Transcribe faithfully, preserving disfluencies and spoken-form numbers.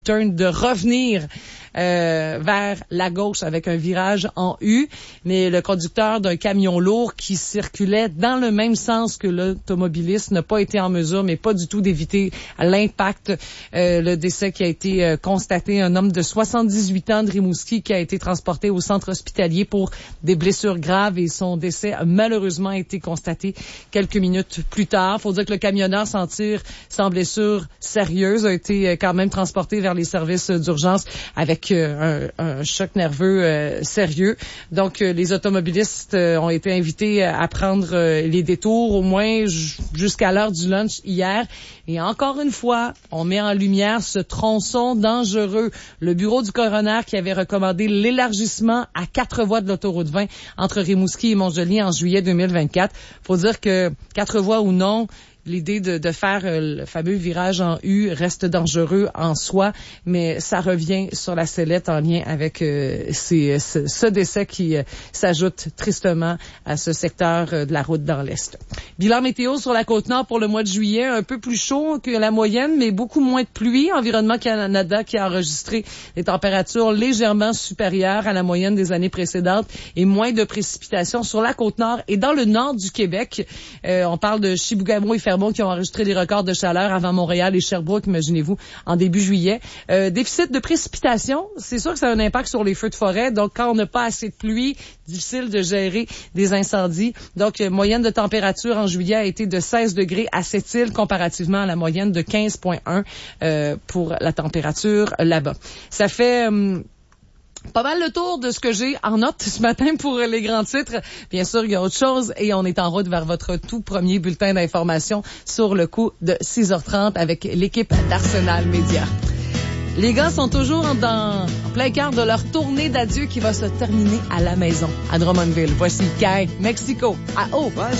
turn de revenir euh, vers la gauche avec un virage en U, mais le conducteur d'un camion lourd qui circulait dans le même sens que l'automobiliste n'a pas été en mesure, mais pas du tout, d'éviter l'impact. Euh, le décès qui a été euh, constaté, un homme de soixante-dix-huit ans de Rimouski qui a été transporté au centre hospitalier pour des blessures graves et son décès a malheureusement été constaté quelques minutes plus tard. Faut dire que le camionneur sans tir, sans blessure sérieuse, a été euh, quand même transporté vers les services d'urgence avec euh, un, un choc nerveux euh, sérieux. Donc, euh, les automobilistes euh, ont été invités à prendre euh, les détours au moins j- jusqu'à l'heure du lunch hier. Et encore une fois, on met en lumière ce tronçon dangereux. Le bureau du coroner qui avait recommandé l'élargissement à quatre voies de l'autoroute vingt entre Rimouski et Montjoly en juillet deux mille vingt-quatre. Faut dire que quatre voies ou non, l'idée de, de faire euh, le fameux virage en U reste dangereux en soi, mais ça revient sur la sellette en lien avec euh, ces, ce, ce décès qui euh, s'ajoute tristement à ce secteur euh, de la route dans l'Est. Bilan météo sur la Côte-Nord pour le mois de juillet, un peu plus chaud que la moyenne, mais beaucoup moins de pluie. Environnement Canada qui a enregistré des températures légèrement supérieures à la moyenne des années précédentes et moins de précipitations sur la Côte-Nord et dans le nord du Québec. Euh, on parle de Chibougamau et Fermont qui ont enregistré des records de chaleur avant Montréal et Sherbrooke, imaginez-vous, en début juillet. Euh, déficit de précipitation, c'est sûr que ça a un impact sur les feux de forêt. Donc, quand on n'a pas assez de pluie, difficile de gérer des incendies. Donc, euh, moyenne de température en juillet a été de seize degrés à Sept-Îles comparativement à la moyenne de quinze virgule un euh, pour la température là-bas. Ça fait... Euh, Pas mal le tour de ce que j'ai en note ce matin pour les grands titres. Bien sûr, il y a autre chose et on est en route vers votre tout premier bulletin d'information sur le coup de six heures trente avec l'équipe d'Arsenal Média. Les gars sont toujours dans, en plein cœur de leur tournée d'adieu qui va se terminer à la maison, à Drummondville. Voici Kai, Mexico, à haut.